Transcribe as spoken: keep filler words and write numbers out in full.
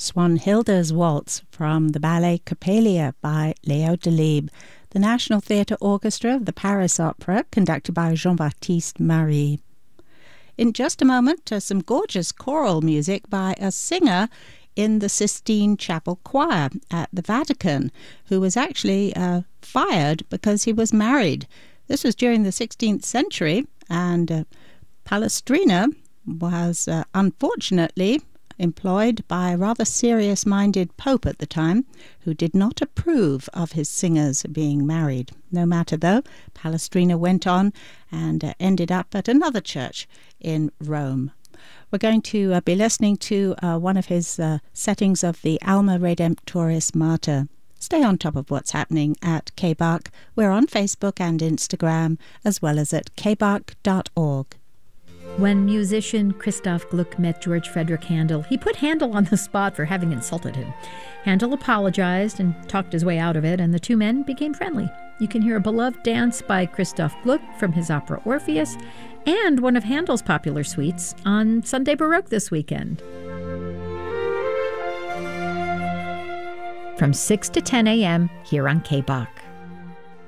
Swanhilda's Waltz from the ballet Coppelia by Leo Delibes, the National Theatre Orchestra of the Paris Opera, conducted by Jean-Baptiste Marie. In just a moment, uh, some gorgeous choral music by a singer in the Sistine Chapel Choir at the Vatican, who was actually uh, fired because he was married. This was during the sixteenth century, and uh, Palestrina was uh, unfortunately employed by a rather serious-minded pope at the time, who did not approve of his singers being married. No matter though, Palestrina went on and uh, ended up at another church in Rome. We're going to uh, be listening to uh, one of his uh, settings of the Alma Redemptoris Mater. Stay on top of what's happening at K B A R C. We're on Facebook and Instagram, as well as at k b a r c dot org. When musician Christoph Gluck met George Frederick Handel, he put Handel on the spot for having insulted him. Handel apologized and talked his way out of it, and the two men became friendly. You can hear a beloved dance by Christoph Gluck from his opera Orpheus, and one of Handel's popular suites on Sunday Baroque this weekend. From six to ten a.m. here on K B A R C.